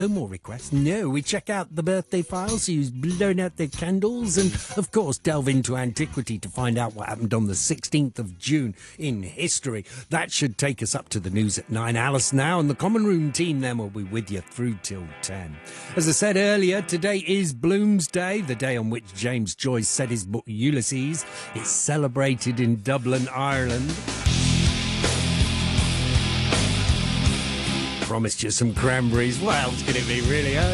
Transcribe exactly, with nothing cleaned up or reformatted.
No more requests. No, we check out the birthday files, who's blown out their candles, and, of course, delve into antiquity to find out what happened on the sixteenth of June in history. That should take us up to the news at nine. Alice now and the Common Room team then will be with you through till ten. As I said earlier, today is Bloomsday, the day on which James Joyce said his book Ulysses. It's celebrated in Dublin, Ireland. Promised you some cranberries. What else could it be, really, eh?